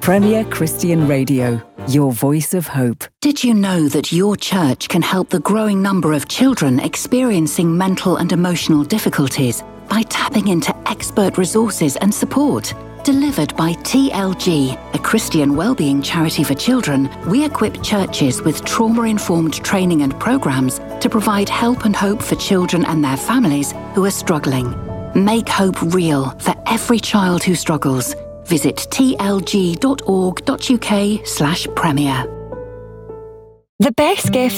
Premier Christian Radio, your voice of hope. Did you know that your church can help the growing number of children experiencing mental and emotional difficulties by tapping into expert resources and support? Delivered by TLG, a Christian wellbeing charity for children, we equip churches with trauma-informed training and programs to provide help and hope for children and their families who are struggling. Make hope real for every child who struggles. Visit tlg.org.uk/premier. The best gift